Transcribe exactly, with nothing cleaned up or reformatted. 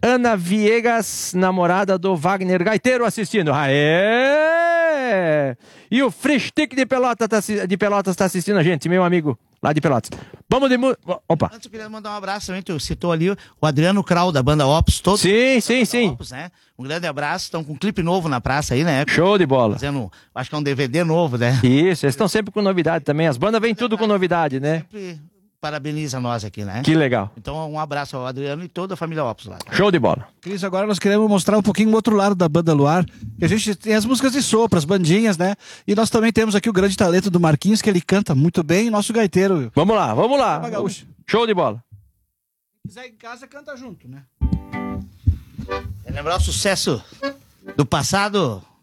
Ana Viegas, namorada do Wagner Gaiteiro, assistindo. Aê! E o Fristick de Pelotas tá, de Pelotas tá assistindo a gente, meu amigo lá de Pelotas. Vamos de... Opa. Antes eu queria mandar um abraço também, tu citou ali o Adriano Krau, da banda Opus. Todo sim, sim, sim. Opus, né? Um grande abraço. Estão com um clipe novo na praça aí, né? Show de bola. Fazendo, acho que é um D V D novo, né? Isso, eles estão sempre com novidade também. As bandas vêm tudo com novidade, né? Sempre parabeniza nós aqui, né? Que legal. Então um abraço ao Adriano e toda a família Opus lá. Show de bola. Cris, agora nós queremos mostrar um pouquinho o outro lado da banda Luar, que a gente tem as músicas de sopro, as bandinhas, né? E nós também temos aqui o grande talento do Marquinhos, que ele canta muito bem, e nosso gaiteiro. Vamos lá, vamos lá. Show de bola. Se quiser em casa, canta junto, né? É lembrar o sucesso do passado.